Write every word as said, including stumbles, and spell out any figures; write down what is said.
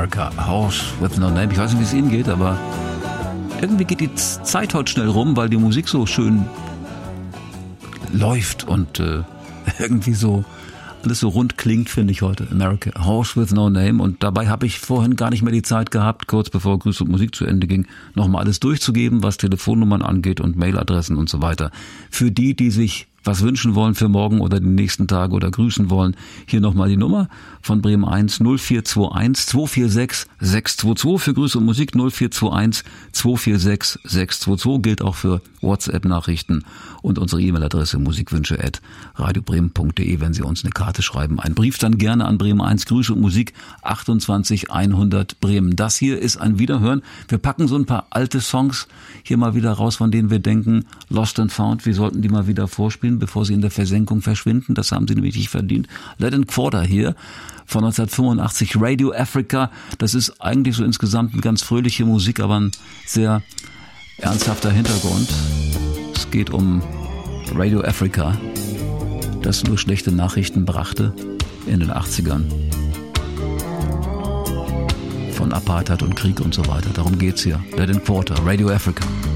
America, Horse with No Name. Ich weiß nicht, wie es Ihnen geht, aber irgendwie geht die Zeit heute schnell rum, weil die Musik so schön läuft und äh, irgendwie so alles so rund klingt, finde ich heute. America, Horse with No Name. Und dabei habe ich vorhin gar nicht mehr die Zeit gehabt, kurz bevor Grüß und Musik zu Ende ging, nochmal alles durchzugeben, was Telefonnummern angeht und Mailadressen und so weiter. Für die, die sich was wünschen wollen für morgen oder die nächsten Tage oder grüßen wollen, hier nochmal die Nummer von Bremen eins null vier zwei eins zwei vier sechs sechs zwei zwei für Grüße und Musik null vier zwei eins zwei vier sechs sechs zwei zwei, gilt auch für WhatsApp-Nachrichten und unsere E-Mail-Adresse musikwünsche at radiobremen punkt de, wenn Sie uns eine Karte schreiben. Ein Brief dann gerne an Bremen eins, Grüße und Musik achtundzwanzig hundert Bremen. Das hier ist ein Wiederhören. Wir packen so ein paar alte Songs hier mal wieder raus, von denen wir denken, Lost and Found, wir sollten die mal wieder vorspielen, bevor sie in der Versenkung verschwinden. Das haben sie nämlich nicht verdient. Let and Quarter hier von neunzehnhundertfünfundachtzig, Radio Africa. Das ist eigentlich so insgesamt eine ganz fröhliche Musik, aber ein sehr ernsthafter Hintergrund. Es geht um Radio Africa, das nur schlechte Nachrichten brachte in den achtzigern. Von Apartheid und Krieg und so weiter. Darum geht's hier. Let and Quarter, Radio Africa.